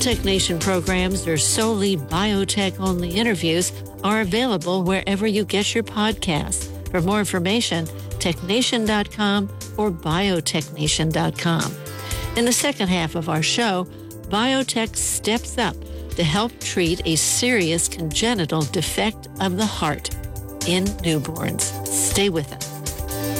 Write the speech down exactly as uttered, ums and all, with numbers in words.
Tech Nation programs or solely biotech-only interviews are available wherever you get your podcasts. For more information, tech nation dot com or biotech nation dot com. In the second half of our show, Biotech steps up to help treat a serious congenital defect of the heart in newborns. Stay with us.